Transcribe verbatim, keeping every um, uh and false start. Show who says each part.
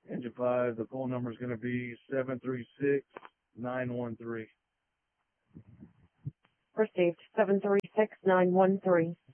Speaker 1: Engine five, the phone number is going to be seven three six, nine one three.
Speaker 2: Received. seven three six nine one three.